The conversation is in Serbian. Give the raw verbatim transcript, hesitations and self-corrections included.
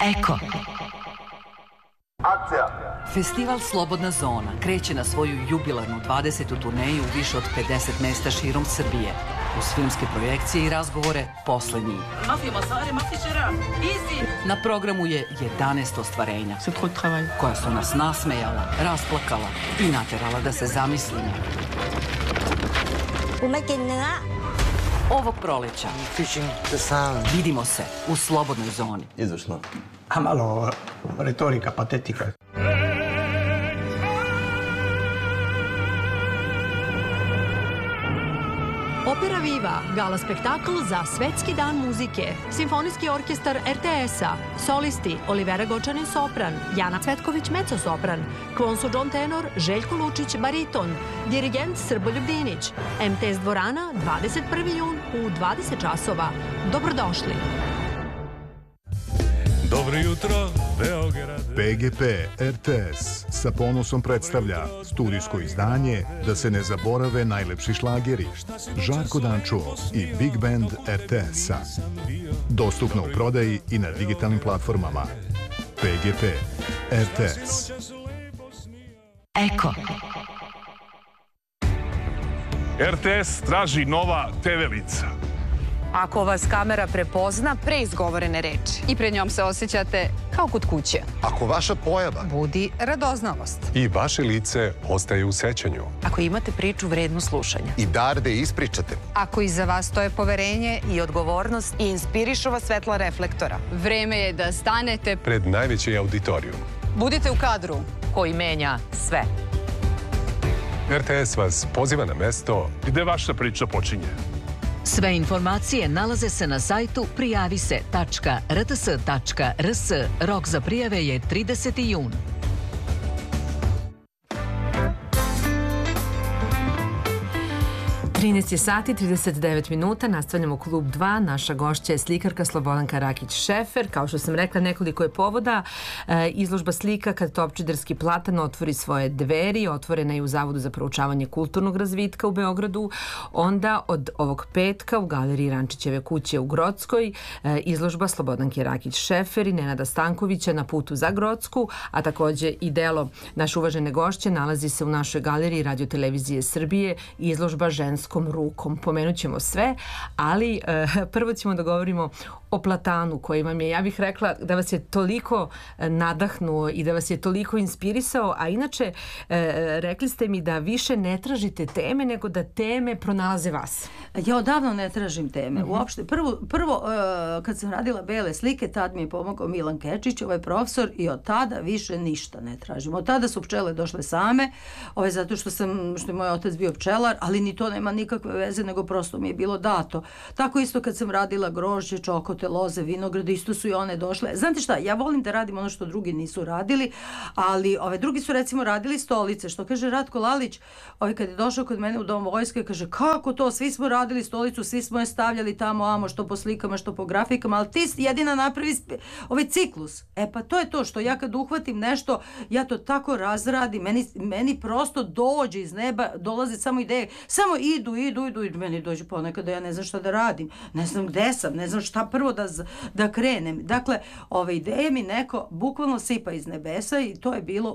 Eko. Akcija! Festival Slobodna zona kreće na svoju jubilarnu dvadesetu turneju u više od pedeset mesta širom Srbije. Uz filmske projekcije i razgovore posle njih. Na programu je jedanaest ostvarenja koja su nas nasmejala, rasplakala i naterala da se zamislimo. Ovog proleća vidimo se u Slobodnoj zoni. Izvršno. A malo retorika, patetika. Opera Viva, gala spektakl za Svetski dan muzike, Simfonijski orkestar er te es-a, solisti Olivera Gočanin sopran, Jana Cvetković mezzo-sopran, Kvonsu John tenor, Željko Lučić bariton, dirigent Srboljub Dinić, em te es dvorana, dvadeset prvi jun u dvadeset časova. Dobrodošli! Dobro jutro, Beograd. pe ge pe er te es sa ponosom predstavlja studijsko izdanje Da se ne zaborave najlepši šlageri, Žarko Dančuo i Big Band er te es-a. Dostupno u prodaji i na digitalnim platformama. pe ge pe er te es. Eko. er te es traži nova te ve lica. Ako vas kamera prepozna pre izgovorene reči i pred njom se osjećate kao kod kuće. Ako vaša pojava budi radoznalost. I vaše lice ostaje u sećanju. Ako imate priču vrednu slušanja. I dar da je ispričate. Ako iza vas stoje poverenje i odgovornost i inspirišu vas svetla reflektora. Vreme je da stanete pred najveći auditorijum. Budite u kadru koji menja sve. er te es vas poziva na mesto gde vaša priča počinje. Sve informacije nalaze se na sajtu prijavise tačka er te es tačka er es. Rok za prijave je trideseti jun. trinaest sati, trideset devet minuta, nastavljamo Klub dva. Naša gošća je slikarka Slobodanka Rakić-Šefer. Kao što sam rekla, nekoliko je povoda. E, izložba slika Kad Topčiderski platan otvori svoje dveri, otvorena je u Zavodu za proučavanje kulturnog razvitka u Beogradu. Onda od ovog petka u galeriji Rančićeve kuće u Grockoj e, izložba Slobodanke Rakić-Šefer i Nenada Stankovića Na putu za Grocku, a takođe i delo naše uvažene gošće nalazi se u našoj galeriji Radio-televizije Srbije, izložba Žensko rukom. Pomenut ćemo sve, ali e, prvo ćemo da govorimo o platanu koji vam je, ja bih rekla, da vas je toliko nadahnuo i da vas je toliko inspirisao, a inače e, rekli ste mi da više ne tražite teme, nego da teme pronalaze vas. Ja odavno ne tražim teme. Mm-hmm. Uopšte, prvo, prvo uh, kad sam radila bele slike, tad mi je pomogao Milan Kečić, ovaj profesor, i od tada više ništa ne tražim. Od tada su pčele došle same, ovaj, zato što sam, što je moj otac bio pčelar, ali ni to nema nikakve veze, nego prosto mi je bilo dato. Tako isto kad sam radila grožđe, čokote, loze, vinograde, isto su i one došle. Znate šta, ja volim da radim ono što drugi nisu radili, ali ove drugi su recimo radili stolice, što kaže Ratko Lalić, ovaj, kad je došao kod mene u Dom vojske, kaže, kako to, svi smo radili stolicu, svi smo je stavljali tamo, amo, što po slikama, što po grafikama, ali ti jedina napravi ovaj ciklus. E pa to je to što ja kad uhvatim nešto, ja to tako razradim, meni, meni prosto dođe iz neba, dolaze samo ideje, samo idu, idu, idu, idu, meni dođe ponekad da ja ne znam šta da radim, ne znam gde sam, ne znam šta prvo da, da krenem. Dakle, ove ideje mi neko bukvalno sipa iz nebesa i to je bilo